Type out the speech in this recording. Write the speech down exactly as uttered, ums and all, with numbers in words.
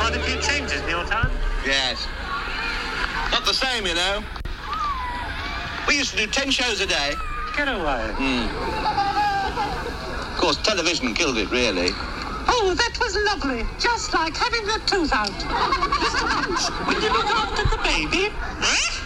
Quite a few changes in your time. Yes. Not the same, you know. We used to do ten shows a day. Get away. Mm. Of course, television killed it, really. Oh, that was lovely. Just like having the tooth out. Mister Punch, will you look after the baby?